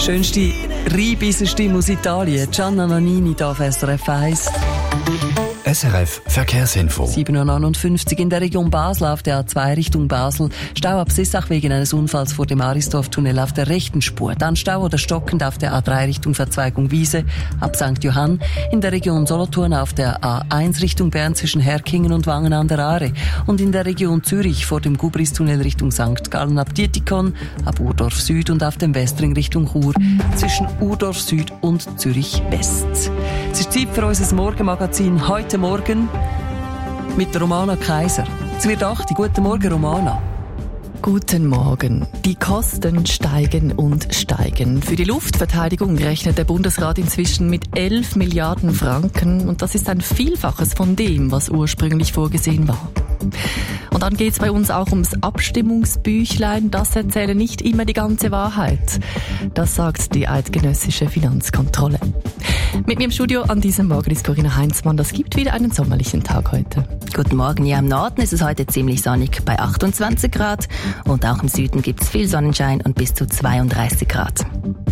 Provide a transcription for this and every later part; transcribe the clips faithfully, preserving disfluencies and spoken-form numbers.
Schönste, reibisste Stimme aus Italien, Gianna Nannini hier auf S R F eins. S R F Verkehrsinfo. sieben Uhr neunundfünfzig in der Region Basel auf der A zwei Richtung Basel. Stau ab Sissach wegen eines Unfalls vor dem Arisdorf-Tunnel auf der rechten Spur. Dann Stau oder stockend auf der A drei Richtung Verzweigung Wiese ab Sankt Johann. In der Region Solothurn auf der A eins Richtung Bern zwischen Herkingen und Wangen an der Aare. Und in der Region Zürich vor dem Gubris-Tunnel Richtung Sankt Gallen ab Dietikon, ab Urdorf Süd und auf dem Westring Richtung Chur zwischen Urdorf Süd und Zürich West. Es ist Zeit für unser Morgenmagazin heute Morgen mit Romana Kaiser. Es wird acht. Guten Morgen, Romana. Guten Morgen. Die Kosten steigen und steigen. Für die Luftverteidigung rechnet der Bundesrat inzwischen mit elf Milliarden Franken. Und das ist ein Vielfaches von dem, was ursprünglich vorgesehen war. Und dann geht es bei uns auch ums Abstimmungsbüchlein. Das erzähle nicht immer die ganze Wahrheit. Das sagt die eidgenössische Finanzkontrolle. Mit mir im Studio an diesem Morgen ist Corinna Heinzmann. Das gibt wieder einen sommerlichen Tag heute. Guten Morgen. Ja, im Norden ist es heute ziemlich sonnig bei achtundzwanzig Grad. Und auch im Süden gibt es viel Sonnenschein und bis zu zweiunddreißig Grad.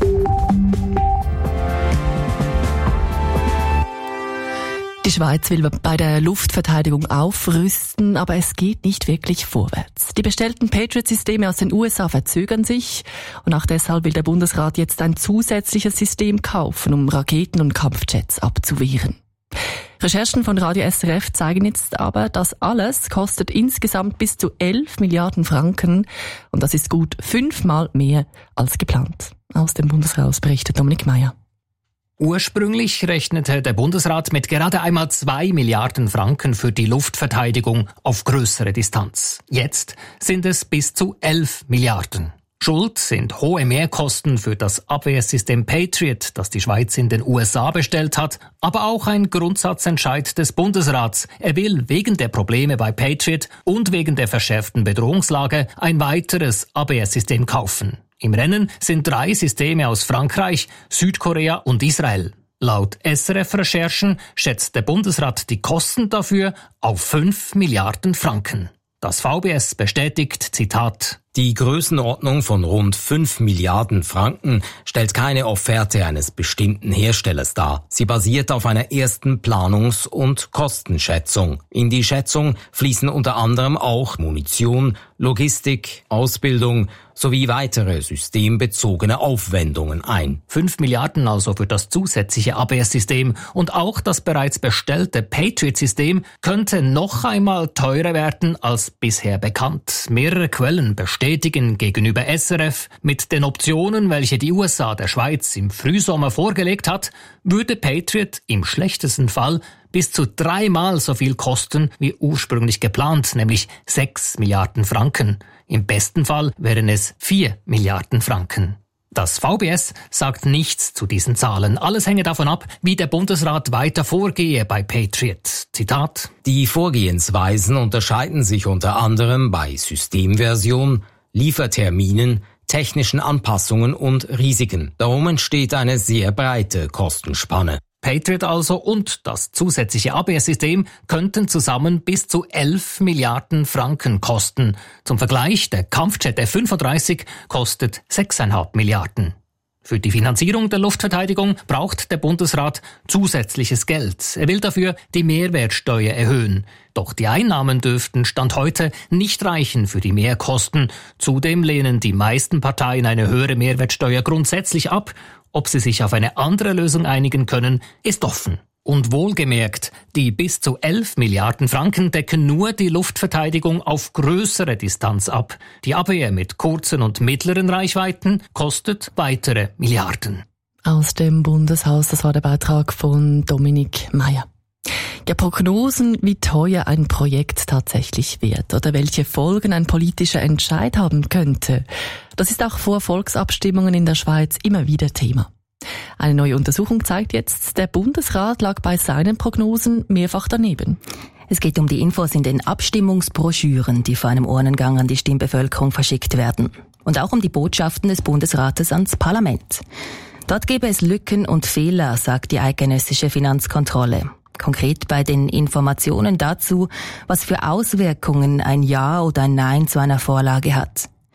Die Schweiz will bei der Luftverteidigung aufrüsten, aber es geht nicht wirklich vorwärts. Die bestellten Patriot-Systeme aus den U S A verzögern sich und auch deshalb will der Bundesrat jetzt ein zusätzliches System kaufen, um Raketen und Kampfjets abzuwehren. Recherchen von Radio S R F zeigen jetzt aber, das alles kostet insgesamt bis zu elf Milliarden Franken und das ist gut fünfmal mehr als geplant. Aus dem Bundeshaus berichtet Dominik Meyer. Ursprünglich rechnete der Bundesrat mit gerade einmal zwei Milliarden Franken für die Luftverteidigung auf größere Distanz. Jetzt sind es bis zu elf Milliarden. Schuld sind hohe Mehrkosten für das Abwehrsystem Patriot, das die Schweiz in den U S A bestellt hat, aber auch ein Grundsatzentscheid des Bundesrats. Er will wegen der Probleme bei Patriot und wegen der verschärften Bedrohungslage ein weiteres Abwehrsystem kaufen. Im Rennen sind drei Systeme aus Frankreich, Südkorea und Israel. Laut S R F-Recherchen schätzt der Bundesrat die Kosten dafür auf fünf Milliarden Franken. Das V B S bestätigt, Zitat: Die Größenordnung von rund fünf Milliarden Franken stellt keine Offerte eines bestimmten Herstellers dar. Sie basiert auf einer ersten Planungs- und Kostenschätzung. In die Schätzung fließen unter anderem auch Munition, Logistik, Ausbildung sowie weitere systembezogene Aufwendungen ein. Fünf Milliarden also für das zusätzliche Abwehrsystem und auch das bereits bestellte Patriot-System könnte noch einmal teurer werden als bisher bekannt. Mehrere Quellen bestätigen gegenüber S R F, mit den Optionen, welche die U S A der Schweiz im Frühsommer vorgelegt hat, würde Patriot im schlechtesten Fall bis zu dreimal so viel kosten wie ursprünglich geplant, nämlich sechs Milliarden Franken. Im besten Fall wären es vier Milliarden Franken. Das V B S sagt nichts zu diesen Zahlen. Alles hänge davon ab, wie der Bundesrat weiter vorgehe bei Patriot. Zitat: Die Vorgehensweisen unterscheiden sich unter anderem bei Systemversion, Lieferterminen, technischen Anpassungen und Risiken. Darum entsteht eine sehr breite Kostenspanne. Patriot also und das zusätzliche Abwehrsystem könnten zusammen bis zu elf Milliarden Franken kosten. Zum Vergleich, der Kampfjet F fünfunddreißig kostet sechs Komma fünf Milliarden. Für die Finanzierung der Luftverteidigung braucht der Bundesrat zusätzliches Geld. Er will dafür die Mehrwertsteuer erhöhen. Doch die Einnahmen dürften Stand heute nicht reichen für die Mehrkosten. Zudem lehnen die meisten Parteien eine höhere Mehrwertsteuer grundsätzlich ab. Ob sie sich auf eine andere Lösung einigen können, ist offen. Und wohlgemerkt, die bis zu elf Milliarden Franken decken nur die Luftverteidigung auf größere Distanz ab. Die Abwehr mit kurzen und mittleren Reichweiten kostet weitere Milliarden. Aus dem Bundeshaus, das war der Beitrag von Dominik Meyer. Ja, Prognosen, wie teuer ein Projekt tatsächlich wird oder welche Folgen ein politischer Entscheid haben könnte, das ist auch vor Volksabstimmungen in der Schweiz immer wieder Thema. Eine neue Untersuchung zeigt jetzt, der Bundesrat lag bei seinen Prognosen mehrfach daneben. Es geht um die Infos in den Abstimmungsbroschüren, die vor einem Urnengang an die Stimmbevölkerung verschickt werden. Und auch um die Botschaften des Bundesrates ans Parlament. Dort gäbe es Lücken und Fehler, sagt die eidgenössische Finanzkontrolle. Konkret bei den Informationen dazu, was für Auswirkungen ein Ja oder ein Nein zu einer Vorlage hat.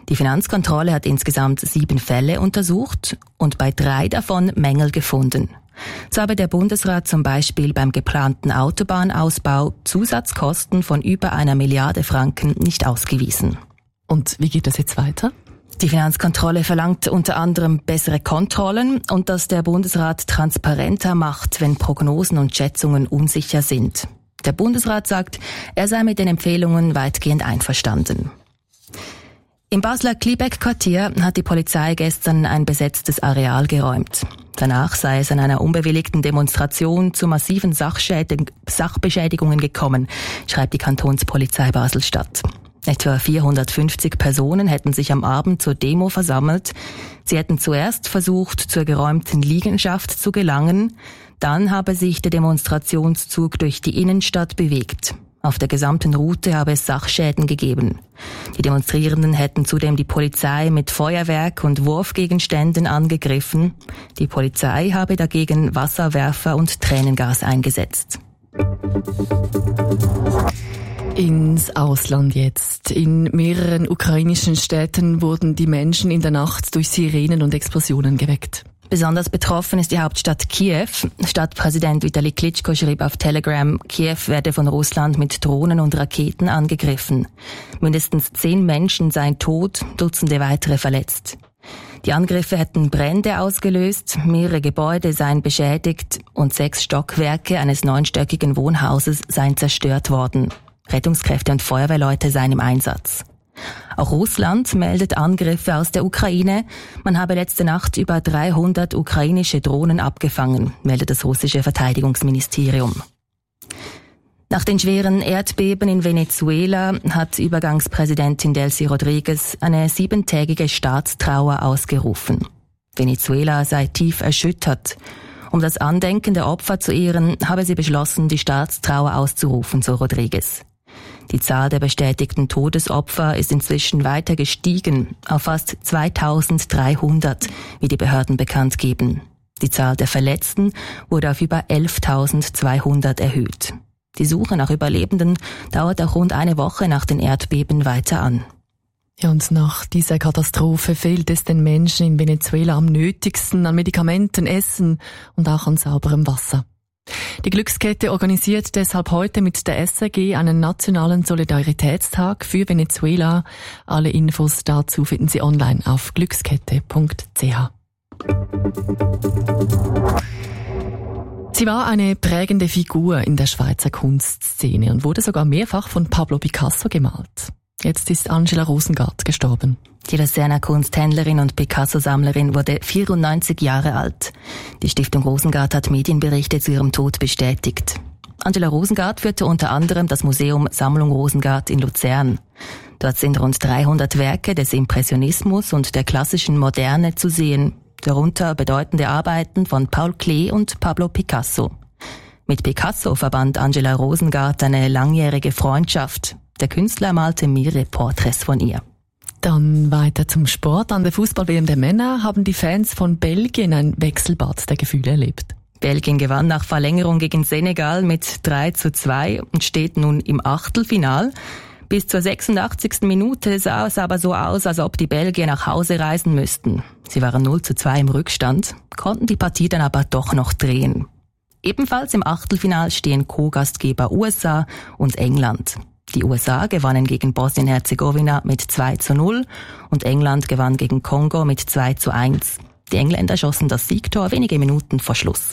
Die Finanzkontrolle hat insgesamt sieben Fälle untersucht und bei drei davon Mängel gefunden. So habe der Bundesrat zum Beispiel beim geplanten Autobahnausbau Zusatzkosten von über einer Milliarde Franken nicht ausgewiesen. Und wie geht das jetzt weiter? Die Finanzkontrolle verlangt unter anderem bessere Kontrollen und dass der Bundesrat transparenter macht, wenn Prognosen und Schätzungen unsicher sind. Der Bundesrat sagt, er sei mit den Empfehlungen weitgehend einverstanden. Im Basler Kliebeck-Quartier hat die Polizei gestern ein besetztes Areal geräumt. Danach sei es an einer unbewilligten Demonstration zu massiven Sachschädig- Sachbeschädigungen gekommen, schreibt die Kantonspolizei Basel-Stadt. Etwa vierhundertfünfzig Personen hätten sich am Abend zur Demo versammelt. Sie hätten zuerst versucht, zur geräumten Liegenschaft zu gelangen. Dann habe sich der Demonstrationszug durch die Innenstadt bewegt. Auf der gesamten Route habe es Sachschäden gegeben. Die Demonstrierenden hätten zudem die Polizei mit Feuerwerk und Wurfgegenständen angegriffen. Die Polizei habe dagegen Wasserwerfer und Tränengas eingesetzt. Ins Ausland jetzt. In mehreren ukrainischen Städten wurden die Menschen in der Nacht durch Sirenen und Explosionen geweckt. Besonders betroffen ist die Hauptstadt Kiew. Stadtpräsident Vitali Klitschko schrieb auf Telegram, Kiew werde von Russland mit Drohnen und Raketen angegriffen. Mindestens zehn Menschen seien tot, Dutzende weitere verletzt. Die Angriffe hätten Brände ausgelöst, mehrere Gebäude seien beschädigt und sechs Stockwerke eines neunstöckigen Wohnhauses seien zerstört worden. Rettungskräfte und Feuerwehrleute seien im Einsatz. Auch Russland meldet Angriffe aus der Ukraine. Man habe letzte Nacht über dreihundert ukrainische Drohnen abgefangen, meldet das russische Verteidigungsministerium. Nach den schweren Erdbeben in Venezuela hat Übergangspräsidentin Delcy Rodriguez eine siebentägige Staatstrauer ausgerufen. Venezuela sei tief erschüttert. Um das Andenken der Opfer zu ehren, habe sie beschlossen, die Staatstrauer auszurufen, so Rodriguez. Die Zahl der bestätigten Todesopfer ist inzwischen weiter gestiegen, auf fast zweitausenddreihundert, wie die Behörden bekannt geben. Die Zahl der Verletzten wurde auf über elftausendzweihundert erhöht. Die Suche nach Überlebenden dauert auch rund eine Woche nach den Erdbeben weiter an. Ja, und nach dieser Katastrophe fehlt es den Menschen in Venezuela am nötigsten an Medikamenten, Essen und auch an sauberem Wasser. Die Glückskette organisiert deshalb heute mit der S R G einen nationalen Solidaritätstag für Venezuela. Alle Infos dazu finden Sie online auf glückskette punkt c h. Sie war eine prägende Figur in der Schweizer Kunstszene und wurde sogar mehrfach von Pablo Picasso gemalt. Jetzt ist Angela Rosengart gestorben. Die Luzerner Kunsthändlerin und Picasso-Sammlerin wurde vierundneunzig Jahre alt. Die Stiftung Rosengart hat Medienberichte zu ihrem Tod bestätigt. Angela Rosengart führte unter anderem das Museum Sammlung Rosengart in Luzern. Dort sind rund dreihundert Werke des Impressionismus und der klassischen Moderne zu sehen, darunter bedeutende Arbeiten von Paul Klee und Pablo Picasso. Mit Picasso verband Angela Rosengart eine langjährige Freundschaft. Der Künstler malte mehrere Porträts von ihr. Dann weiter zum Sport. An der Fußball-W M der Männer haben die Fans von Belgien ein Wechselbad der Gefühle erlebt. Belgien gewann nach Verlängerung gegen Senegal mit drei zu zwei und steht nun im Achtelfinal. Bis zur sechsundachtzigsten Minute sah es aber so aus, als ob die Belgier nach Hause reisen müssten. Sie waren null zu zwei im Rückstand, konnten die Partie dann aber doch noch drehen. Ebenfalls im Achtelfinal stehen Co-Gastgeber U S A und England. Die U S A gewannen gegen Bosnien-Herzegowina mit zwei zu null und England gewann gegen Kongo mit zwei zu eins. Die Engländer schossen das Siegtor wenige Minuten vor Schluss.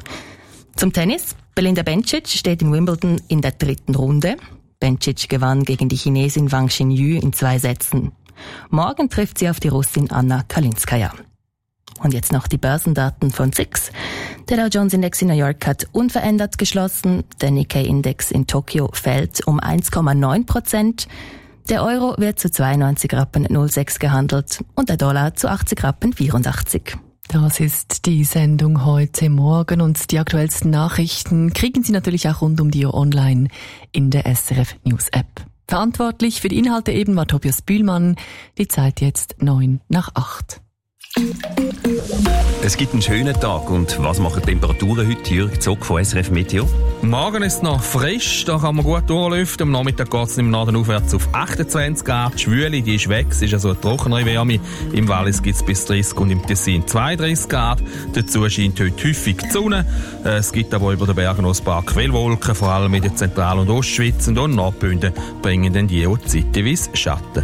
Zum Tennis. Belinda Bencic steht in Wimbledon in der dritten Runde. Bencic gewann gegen die Chinesin Wang Xinyu in zwei Sätzen. Morgen trifft sie auf die Russin Anna Kalinskaya. Und jetzt noch die Börsendaten von S I X. Der Dow Jones Index in New York hat unverändert geschlossen. Der Nikkei Index in Tokio fällt um eins Komma neun Prozent. Der Euro wird zu zweiundneunzig Rappen null sechs gehandelt und der Dollar zu achtzig Rappen vierundachtzig. Das ist die Sendung heute Morgen und die aktuellsten Nachrichten kriegen Sie natürlich auch rund um die Uhr online in der S R F News App. Verantwortlich für die Inhalte eben war Tobias Bühlmann. Die Zeit jetzt neun nach acht. Es gibt einen schönen Tag. Und was machen die Temperaturen heute? Jürg Zock von S R F Meteo. Morgen ist es noch frisch, da kann man gut durchlüften. Am Nachmittag geht es im Norden aufwärts auf achtundzwanzig Grad. Die Schwüle, die ist weg, es ist also eine trockenere Wärme. Im Wallis gibt es bis dreißig und im Tessin zweiunddreißig Grad. Dazu scheint heute häufig die Sonne. Es gibt aber über den Bergen noch ein paar Quellwolken, vor allem in der Zentral- und Ostschweiz. Und Nordbünden bringen dann die auch zeitweise Schatten.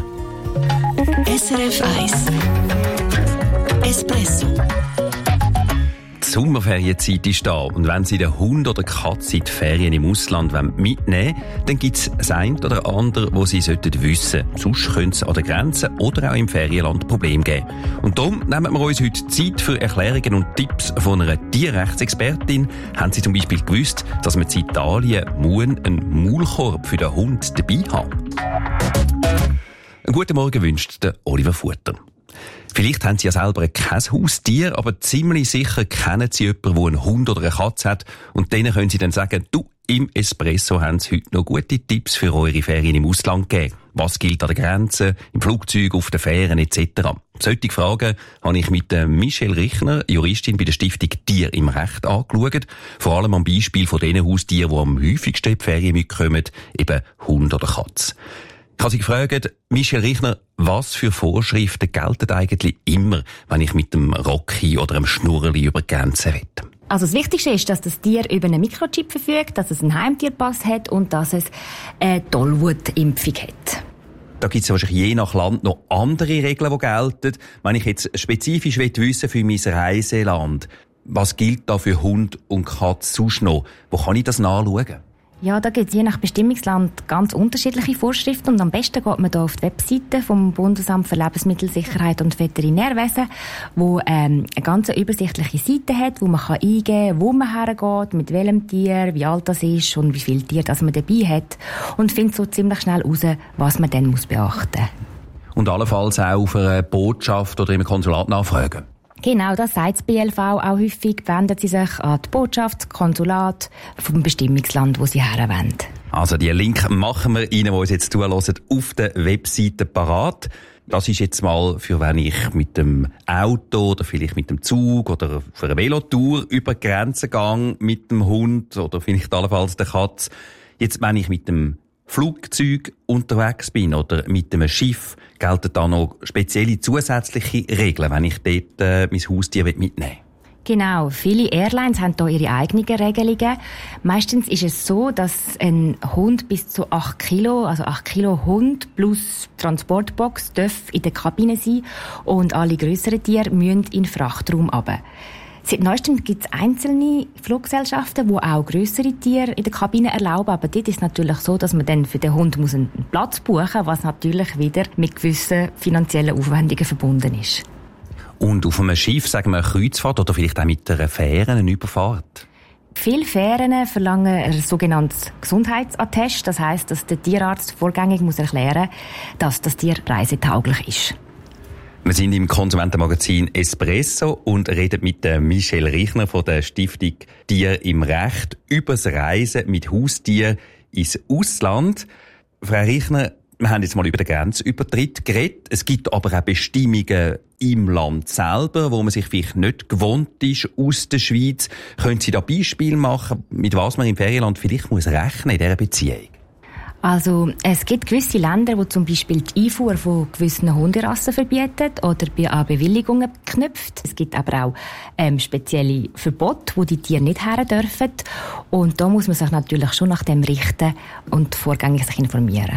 S R F eins Espresso. Die Sommerferienzeit ist da. Und wenn Sie den Hund oder die Katze in die Ferien im Ausland mitnehmen wollen, dann gibt es das eine oder andere, das Sie sollten wissen sollten. Sonst könnte es an der Grenze oder auch im Ferienland Probleme geben. Und darum nehmen wir uns heute Zeit für Erklärungen und Tipps von einer Tierrechtsexpertin. Haben Sie zum Beispiel gewusst, dass man in Italien einen Maulkorb für den Hund dabei haben? Einen guten Morgen wünscht der Oliver Futter. Vielleicht haben Sie ja selber kein Haustier, aber ziemlich sicher kennen Sie jemanden, der einen Hund oder eine Katze hat. Und denen können Sie dann sagen, du, im Espresso haben Sie heute noch gute Tipps für eure Ferien im Ausland gegeben. Was gilt an der Grenze, im Flugzeug, auf den Fähren et cetera. Solche Fragen habe ich mit Michelle Richner, Juristin bei der Stiftung Tier im Recht, angeschaut. Vor allem am Beispiel von den Haustieren, die am häufigsten in die Ferien mitkommen, eben Hund oder Katze. Ich habe Sie gefragt, Michelle Richner, was für Vorschriften gelten eigentlich immer, wenn ich mit dem Rocki oder einem Schnurrli über die Grenze will? Also das Wichtigste ist, dass das Tier über einen Mikrochip verfügt, dass es einen Heimtierpass hat und dass es eine Tollwutimpfung hat. Da gibt es wahrscheinlich je nach Land noch andere Regeln, die gelten. Wenn ich jetzt spezifisch wissen für mein Reiseland, was gilt da für Hund und Katze sonst noch? Wo kann ich das nachschauen? Ja, da gibt es je nach Bestimmungsland ganz unterschiedliche Vorschriften und am besten geht man da auf die Webseite vom Bundesamt für Lebensmittelsicherheit und Veterinärwesen, wo ähm, eine ganz übersichtliche Seite hat, wo man kann eingeben kann, wo man hergeht, mit welchem Tier, wie alt das ist und wie viele Tiere das man dabei hat und findet so ziemlich schnell raus, was man dann muss beachten muss. Und allenfalls auch auf einer Botschaft oder im Konsulat nachfragen. Genau, das sagt das B L V auch häufig. Wenden Sie sich an die Botschaft, das Konsulat vom Bestimmungsland, wo Sie herwollen. Also, die Link machen wir Ihnen, die uns jetzt zuhören, auf der Webseite parat. Das ist jetzt mal für, wenn ich mit dem Auto oder vielleicht mit dem Zug oder für eine Velotour über die Grenze gehe mit dem Hund oder vielleicht allenfalls der Katze. Jetzt, wenn ich mit dem Flugzeug unterwegs bin oder mit einem Schiff, gelten da noch spezielle zusätzliche Regeln, wenn ich dort äh, mein Haustier mitnehmen will. Genau, viele Airlines haben hier ihre eigenen Regelungen. Meistens ist es so, dass ein Hund bis zu acht Kilo, also acht Kilo Hund plus Transportbox darf in der Kabine sein und alle grösseren Tiere müssen in den Frachtraum runter. Seit neuestem gibt es einzelne Fluggesellschaften, die auch grössere Tiere in der Kabine erlauben. Aber dort ist es natürlich so, dass man dann für den Hund muss einen Platz buchen muss, was natürlich wieder mit gewissen finanziellen Aufwendungen verbunden ist. Und auf einem Schiff, sagen wir eine Kreuzfahrt oder vielleicht auch mit einer Fähre, eine Überfahrt? Viele Fähren verlangen ein sogenanntes Gesundheitsattest. Das heisst, dass der Tierarzt vorgängig muss erklären muss, dass das Tier reisetauglich ist. Wir sind im Konsumentenmagazin Espresso und reden mit Michelle Richner von der Stiftung Tier im Recht über das Reisen mit Haustieren ins Ausland. Frau Richner, wir haben jetzt mal über den Grenzübertritt geredet. Es gibt aber auch Bestimmungen im Land selber, wo man sich vielleicht nicht gewohnt ist aus der Schweiz. Können Sie da Beispiele machen, mit was man im Ferienland vielleicht muss rechnen in dieser Beziehung? Also, es gibt gewisse Länder, die zum Beispiel die Einfuhr von gewissen Hunderassen verbieten oder bei an Bewilligungen knüpft. Es gibt aber auch ähm, spezielle Verbote, wo die Tiere nicht her dürfen. Und da muss man sich natürlich schon nach dem richten und vorgängig sich informieren.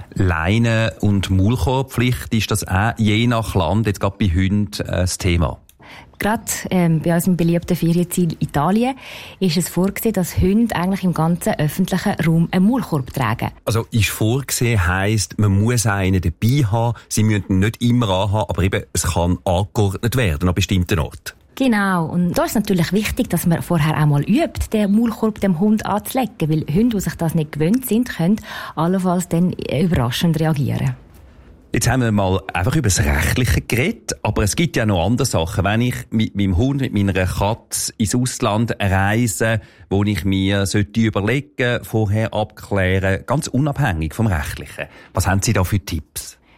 Leine- und Maulkorbpflicht, ist das auch je nach Land, jetzt gerade bei Hunden, äh, das Thema? Gerade ähm, bei unserem beliebten Ferienziel Italien ist es vorgesehen, dass Hunde eigentlich im ganzen öffentlichen Raum einen Maulkorb tragen. Also ist vorgesehen heisst, man muss einen dabei haben, sie müssen ihn nicht immer anhaben, aber eben, es kann angeordnet werden an bestimmten Orten. Genau, und da ist natürlich wichtig, dass man vorher auch mal übt, den Maulkorb dem Hund anzulegen, weil Hunde, die sich das nicht gewöhnt sind, können allenfalls dann überraschend reagieren. Jetzt haben wir mal einfach über das Rechtliche geredet, aber es gibt ja noch andere Sachen. Wenn ich mit meinem Hund, mit meiner Katze ins Ausland reise, wo ich mir sollte überlegen, vorher abklären, ganz unabhängig vom Rechtlichen. Was haben Sie da für Tipps?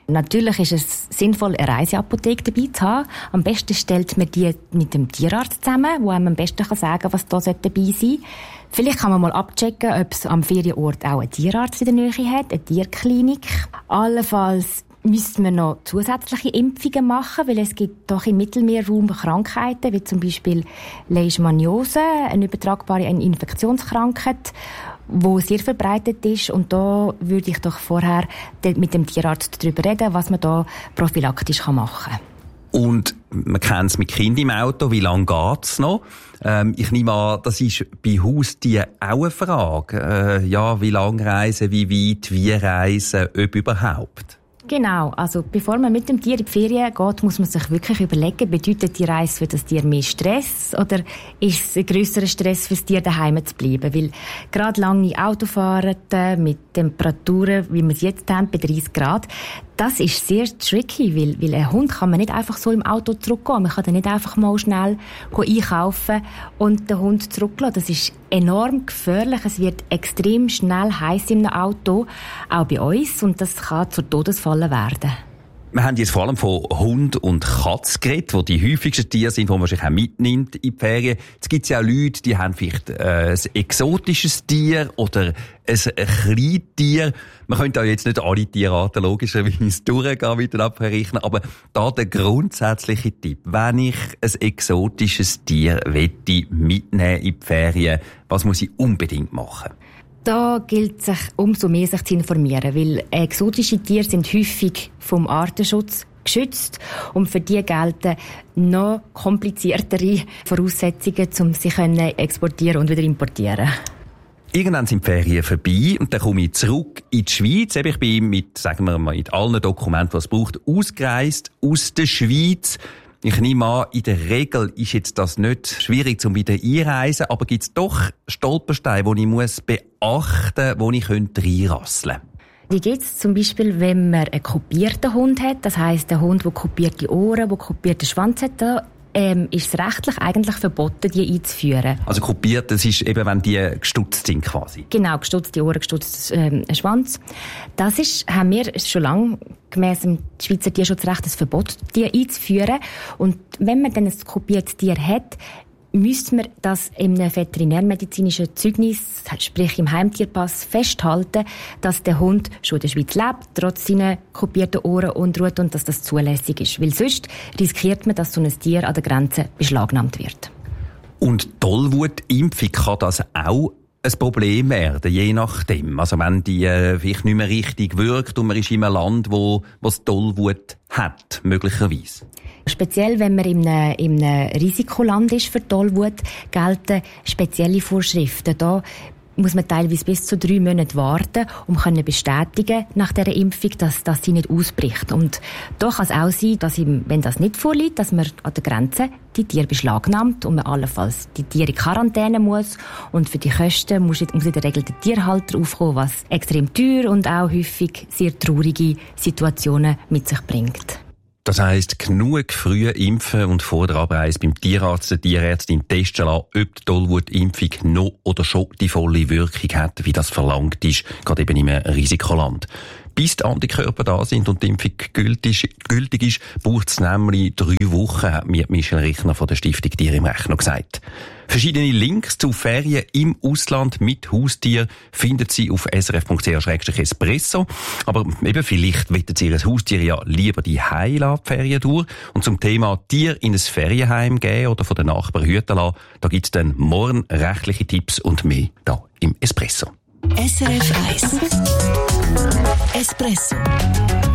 Natürlich ist es sinnvoll, eine Reiseapotheke dabei zu haben. Am besten stellt man die mit dem Tierarzt zusammen, der einem am besten sagen kann, was da dabei sein sollte. Vielleicht kann man mal abchecken, ob es am Ferienort auch einen Tierarzt in der Nähe hat, eine Tierklinik. Allenfalls müsste man noch zusätzliche Impfungen machen, weil es gibt doch im Mittelmeerraum Krankheiten, wie zum Beispiel Leishmaniose, eine übertragbare Infektionskrankheit, wo sehr verbreitet ist. Und da würde ich doch vorher mit dem Tierarzt darüber reden, was man da prophylaktisch machen kann. Und man kennt es mit Kindern im Auto, wie lange geht's noch? Ähm, ich nehme an, das ist bei Haustieren auch eine Frage. Äh, ja, wie lange reisen, wie weit, wie reisen, ob überhaupt? Genau, also bevor man mit dem Tier in die Ferien geht, muss man sich wirklich überlegen, bedeutet die Reise für das Tier mehr Stress oder ist es ein grösserer Stress für das Tier, daheim zu bleiben? Weil gerade lange Autofahrten mit Temperaturen, wie wir es jetzt haben, bei dreißig Grad, das ist sehr tricky, weil, weil ein Hund kann man nicht einfach so im Auto zurückgehen. Man kann dann nicht einfach mal schnell einkaufen und den Hund zurücklassen. Das ist enorm gefährlich. Es wird extrem schnell heiß im Auto, auch bei uns, und das kann zur Todesfalle werden. Wir haben jetzt vor allem von Hund und Katz geredet, die die häufigsten Tiere sind, die man wahrscheinlich auch mitnimmt in die Ferien. Jetzt gibt es ja auch Leute, die haben vielleicht äh, ein exotisches Tier oder ein Kleintier. Man könnte auch jetzt nicht alle Tierarten logischerweise durchgehen mit den Abrechnen, aber da der grundsätzliche Tipp: Wenn ich ein exotisches Tier mitnehmen in die Ferien, was muss ich unbedingt machen? Da gilt es sich umso mehr, sich zu informieren, weil exotische Tiere sind häufig vom Artenschutz geschützt und für die gelten noch kompliziertere Voraussetzungen, um sie exportieren und wieder importieren. Irgendwann sind die Ferien vorbei und dann komme ich zurück in die Schweiz. Ich bin mit, sagen wir mal, mit allen Dokumenten, was es braucht, ausgereist aus der Schweiz. Ich nehme an, in der Regel ist jetzt das nicht schwierig zum wieder einreisen, aber gibt es doch Stolpersteine, die ich muss beachten muss, die ich reinrasseln könnte? Wie geht es zum Beispiel, wenn man einen kopierten Hund hat? Das heisst, ein Hund, der kopierte Ohren, der kopierten Schwanz hat, da ähm, ist es rechtlich eigentlich verboten, die einzuführen. Also kopiert, das ist eben, wenn die gestutzt sind quasi? Genau, gestutzte Ohren, gestutzt ähm, Schwanz. Das ist, haben wir schon lange gemäss dem Schweizer Tierschutzrecht das Verbot, die einzuführen. Und wenn man dann ein kopiertes Tier hat, müsste man das in einem veterinärmedizinischen Zeugnis, sprich im Heimtierpass, festhalten, dass der Hund schon in der Schweiz lebt, trotz seiner kopierten Ohren und Rute, und dass das zulässig ist. Weil sonst riskiert man, dass so ein Tier an der Grenze beschlagnahmt wird. Und Tollwutimpfung, kann das auch ein Problem werden, je nachdem? Also wenn die äh, vielleicht nicht mehr richtig wirkt und man ist in einem Land, wo was Tollwut hat, möglicherweise? Speziell, wenn man in einem, in einem Risikoland ist für Tollwut, gelten spezielle Vorschriften. Da muss man teilweise bis zu drei Monate warten, um zu bestätigen nach dieser Impfung, dass, dass sie nicht ausbricht. Und da kann es auch sein, dass ihm, wenn das nicht vorliegt, dass man an der Grenze die Tiere beschlagnahmt und man allenfalls die Tiere in Quarantäne muss. Und für die Kosten muss, muss in der Regel der Tierhalter aufkommen, was extrem teuer und auch häufig sehr traurige Situationen mit sich bringt. Das heisst, genug früh impfen und vor der Abreise beim Tierarzt, der Tierärztin testen lassen, ob die Tollwutimpfung noch oder schon die volle Wirkung hat, wie das verlangt ist, gerade eben in einem Risikoland. Bis die Antikörper da sind und die Impfung gültig, gültig ist, braucht es nämlich drei Wochen, hat mir Michel Richner von der Stiftung Tier im Recht noch gesagt. Verschiedene Links zu Ferien im Ausland mit Haustier finden Sie auf s r f punkt c h slash espresso. Aber eben vielleicht wollen Sie Ihr Haustier ja lieber die Heim Ferien durch und zum Thema Tier in ein Ferienheim geben oder von den Nachbarn hüten lassen. Da gibt es dann morgen rechtliche Tipps und mehr da im Espresso. S R F eins Espresso.